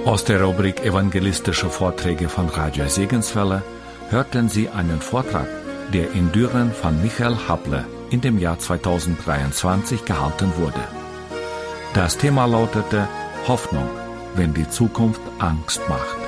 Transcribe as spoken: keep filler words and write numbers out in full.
Aus der Rubrik Evangelistische Vorträge von Radio Segenswelle hörten Sie einen Vortrag, der in Düren von Michael Happle in dem Jahr zweitausenddreiundzwanzig gehalten wurde. Das Thema lautete Hoffnung, wenn die Zukunft Angst macht.